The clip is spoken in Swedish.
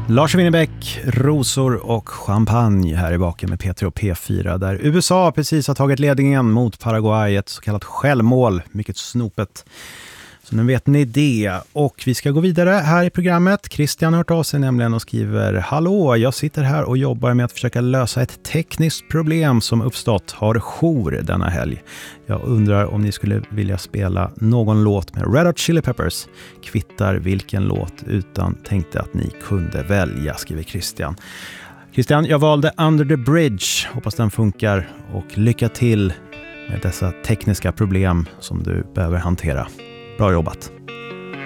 Lars Winnerbäck, rosor och champagne här i baken med P3 och P4 där USA precis har tagit ledningen mot Paraguay, ett så kallat självmål, mycket snopet. Så nu vet ni det. Och vi ska gå vidare här i programmet. Christian har hört av sig nämligen och skriver: Hallå, jag sitter här och jobbar med att försöka lösa ett tekniskt problem som uppstått. Har jour denna helg. Jag undrar om ni skulle vilja spela någon låt med Red Hot Chili Peppers. Kvittar vilken låt, utan tänkte att ni kunde välja, skriver Christian. Christian, jag valde Under the Bridge. Hoppas den funkar och lycka till med dessa tekniska problem som du behöver hantera. Bra jobbat.